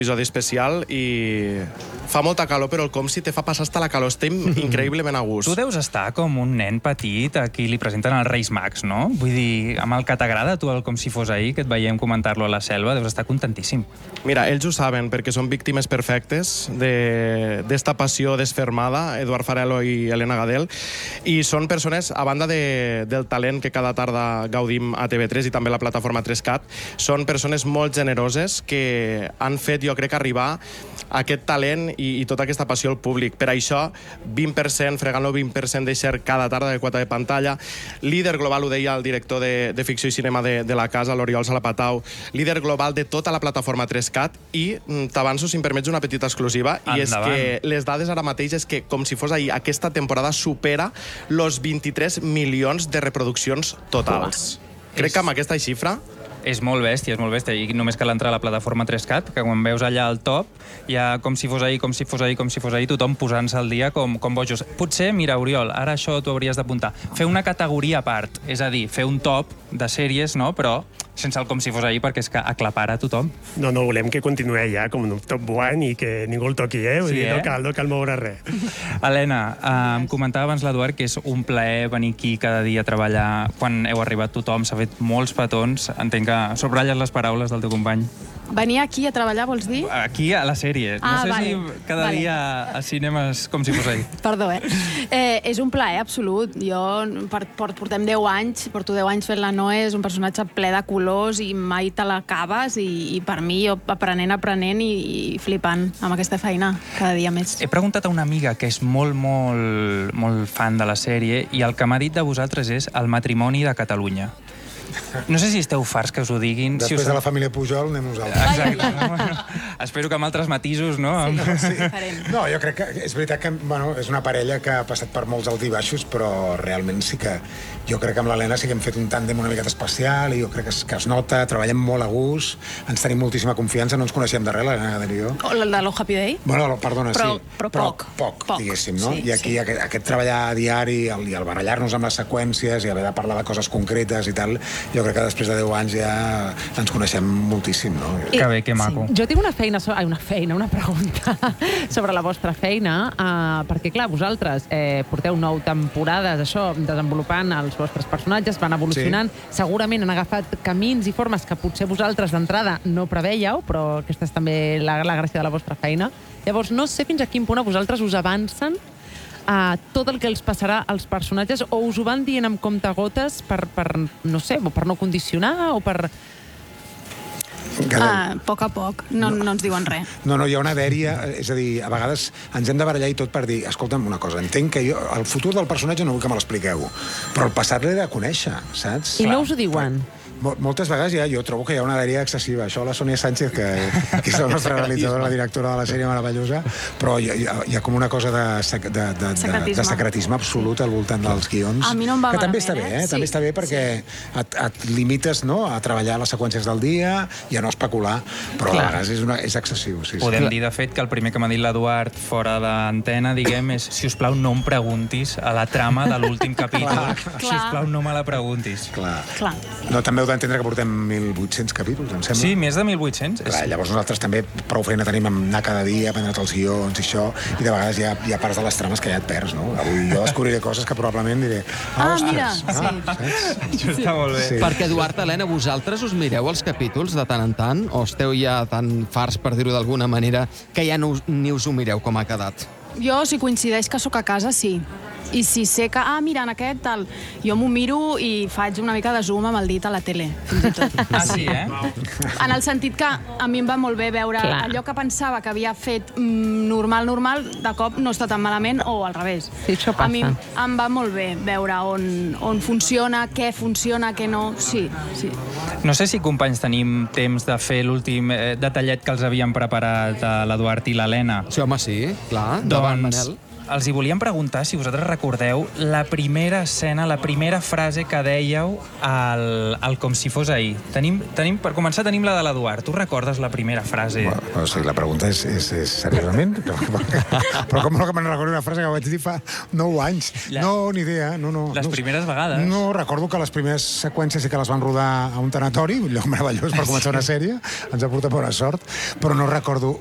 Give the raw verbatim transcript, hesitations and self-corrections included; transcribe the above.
episodi especial i fa molta calor, però el Comsi te fa passar hasta la calor. Estem increïblement a gust. Tu deus estar com un nen petit a qui li presenten els Reis Mags, no? Vull dir, amb el que t'agrada tu el Com si fos ahir, que et veiem comentar-lo a la selva, deus estar contentíssim. Mira, ells ho saben, perquè són víctimes perfectes d'esta passió desfermada, Eduard Farelo i Elena Gadel, i són persones, a banda de, del talent que cada tarda gaudim a T V tres i també a la plataforma tres cat, són persones molt generoses que han fet, jo crec, arribar aquest talent i, i tota aquesta passió al públic. Per això, vint per cent, fregant-lo vint per cent de share cada tarda de quota de pantalla. Líder global, ho deia el director de, de ficció i cinema de, de la casa, l'Oriol Salapatau, líder global de tota la plataforma tres cat, i t'avanço, si em permets, una petita exclusiva, i és que les dades ara mateix és que, com si fos ahir, aquesta temporada supera los vint-i-tres milions de reproduccions totals. Crec que amb aquesta xifra és molt bèstia, és molt bèstia, i només cal entrar a la plataforma tres cat, que quan veus allà al top, hi ha com si fos ahir, com si fos ahir, com si fos ahir, tothom posant-se al dia com, com bojos. Potser, mira, Oriol, ara això t'ho hauries d'apuntar. Fer una categoria a part, és a dir, fer un top de sèries, no?, però sense el com si fos ahir, perquè és que aclapara tothom. No, no, volem que continuï ja com un top one i que ningú el toqui, eh? Vull Sí, dir, eh? no cal, no cal moure res. Helena, eh, em comentava abans l'Eduard que és un plaer venir aquí cada dia a treballar. Quan heu arribat tothom, s'ha fet molts petons. Entenc que subratlles les paraules del teu company. Venir aquí a treballar, vols dir? Aquí, a la sèrie. No Ah, sé vale. si cada Vale. dia a cinemes com si fos ahir. Perdó, eh? eh? És un plaer absolut. Jo per, per, portem deu anys, porto deu anys fent la Noe, és un personatge ple de colors i mai te l'acabes, i, i per mi, jo aprenent, aprenent i, i flipant amb aquesta feina cada dia més. He preguntat a una amiga que és molt, molt, molt fan de la sèrie, i el que m'ha dit de vosaltres és el matrimoni de Catalunya. No sé si esteu farts que us ho diguin. Després si us... de la família Pujol anem nosaltres. Exacte. No? Bueno, espero que amb altres matisos, no? Sí, Sí. diferent. No, jo crec que és veritat que bueno, és una parella que ha passat per molts alts i baixos, però realment sí que jo crec que amb l'Helena sí que hem fet un tàndem una miqueta especial, i jo crec que es, que es nota, treballem molt a gust, ens tenim moltíssima confiança, no ens coneixem de res, l'Helena Gadel i jo. O el de l'O Happy Day? Bueno, perdona, Però- sí. però poc. Poc, Poc, diguéssim, no? sí, I aquí sí. aquest, aquest treballar a diari el, i el barallar-nos amb les seqüències i haver de parlar de coses concretes i tal, jo crec que després de deu anys ja ens coneixem moltíssim, no? Que bé, que maco. Jo tinc una feina, so- ai, una feina, una pregunta sobre la vostra feina, uh, perquè, clar, vosaltres eh, porteu nou temporades, això, desenvolupant els vostres personatges, van evolucionant, sí. Segurament han agafat camins i formes que potser vosaltres d'entrada no preveieu, però aquesta és també la, la gràcia de la vostra feina. Llavors, no sé fins a quin punt a vosaltres us avancen a tot el que els passarà als personatges, o us ho van dient amb comptagotes per, per, no sé, o per no condicionar, o per... Ah, a poc a poc, no, no. no ens diuen res. No, no, hi ha una dèria, és a dir, a vegades ens hem de barallar i tot per dir, escolta'm una cosa, entenc que jo, el futur del personatge no vull que me l'expliqueu, però el passat l'he de conèixer, saps? I no us ho diuen? Mol- Moltes vegades ja jo trobo que hi ha una dèria excessiva. Això la Sònia Sánchez, que, que és la nostra realitzadora, la directora de la sèrie meravellosa, però hi ha, hi ha, hi ha com una cosa de, sec, de, de, de, Secretisme. de secretisme absolut al voltant dels guions. A mi no em va que també malament, està bé, eh? eh? També Sí, està bé perquè et, et limites, no?, a treballar les seqüències del dia i a no especular, però a vegades és, una, és excessiu. Sí, sí. Podem dir, de fet, que el primer que m'ha dit l'Eduard fora d'antena, diguem, és, si us plau, no em preguntis a la trama de l'últim capítol. Si us plau, no me la preguntis. Clar. Clar. No, també heu d'entendre que portem mil vuit-cents capítols, em sembla. Sí, més de mil vuit-cents. Clar, llavors nosaltres també prou feina tenim amb anar cada dia, aprendre't els guions i això, i de vegades hi ha, hi ha parts de les trames que ja et perds, no? Avui jo descobriré coses que probablement diré... Ah, ostres, mira, no? sí. Això està molt bé. Sí. Perquè, Eduard, Helena, vosaltres us mireu els capítols de tant en tant? O esteu ja tan farts, per dir-ho d'alguna manera, que ja no us, ni us ho mireu com ha quedat? Jo, si coincideix que sóc a casa, sí. I si sé que, ah, mira, en aquest tal, jo m'ho miro i faig una mica de zoom amb el dit a la tele, fins i tot. Ah, sí, eh? En el sentit que a mi em va molt bé veure Clar. allò que pensava que havia fet mm, normal, normal, de cop no està tan malament, o al revés. Sí, això passa. A mi em va molt bé veure on, on funciona, què funciona, què no. Sí, sí. No sé si, companys, tenim temps de fer l'últim eh, detallet que els havíem preparat a l'Eduard i l'Helena. Sí, home, sí, clar. Endavant, Doncs, Manel. els hi volíem preguntar si vosaltres recordeu la primera escena, la primera frase que dèieu al, al Com si fos ahir. Tenim, tenim, per començar, tenim la de l'Eduard. Tu recordes la primera frase? Bueno, o sigui, la pregunta és, és, és seriosament? Però com no que me'n recordo una frase que vaig dir fa nou anys? La... No, ni idea. No, no, Les no, primeres vegades? No, recordo que les primeres seqüències sí que les van rodar a un tanatori, un lloc meravellós per començar una sèrie, ens ha portat bona sort, però no recordo